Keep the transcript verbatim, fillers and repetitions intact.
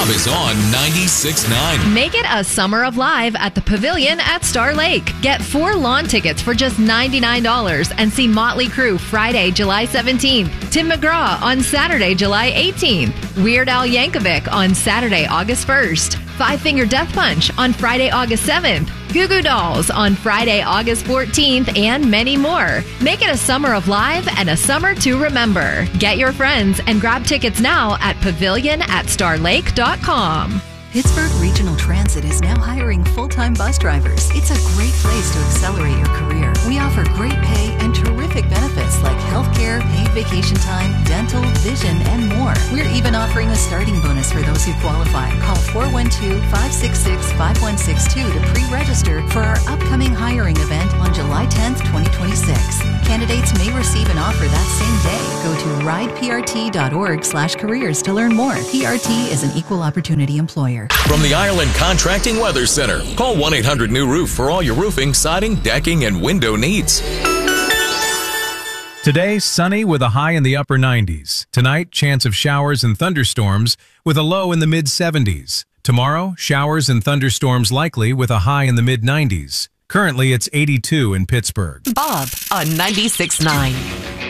Bob is on ninety-six point nine. Make it a summer of live at the Pavilion at Star Lake. Get four lawn tickets for just ninety-nine dollars and see Motley Crue Friday, July seventeenth. Tim McGraw on Saturday, July eighteenth. Weird Al Yankovic on Saturday, August first. Five Finger Death Punch on Friday, August seventh. Goo Goo Dolls on Friday, August fourteenth, and many more. Make it a summer of live and a summer to remember. Get your friends and grab tickets now at pavilion at starlake dot com. Pittsburgh Regional Transit is now hiring full-time bus drivers. It's a great place to accelerate your career. We offer great pay and terrific benefits like healthcare, paid vacation time, dental, vision, and more. We're even offering a starting bonus for those who qualify. Call four one two, five six six, five one six two to pre-register for our upcoming hiring event on July tenth, twenty twenty-six. Candidates may receive an offer that same day. Go to rideprt.org slash careers to learn more. P R T is an equal opportunity employer. From the Ireland Contracting Weather Center, call one eight hundred new roof for all your roofing, siding, decking, and window needs. Today, sunny with a high in the upper nineties. Tonight, chance of showers and thunderstorms with a low in the mid seventies. Tomorrow, showers and thunderstorms likely with a high in the mid nineties. Currently, it's eighty-two in Pittsburgh. Bob on ninety-six point nine.